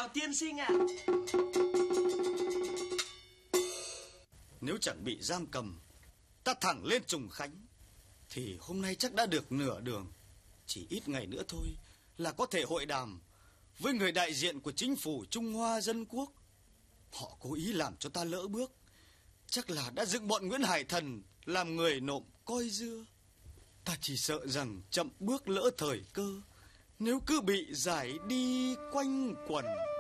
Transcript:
chào tiên sinh ạ. Nếu chẳng bị giam cầm, ta thẳng lên Trùng Khánh, thì hôm nay chắc đã được nửa đường. Chỉ ít ngày nữa thôi là có thể hội đàm với người đại diện của chính phủ Trung Hoa Dân Quốc. Họ cố ý làm cho ta lỡ bước, chắc là đã dựng bọn Nguyễn Hải Thần làm người nộm coi dưa. Ta chỉ sợ rằng chậm bước lỡ thời cơ, nếu cứ bị giải đi quanh quẩn.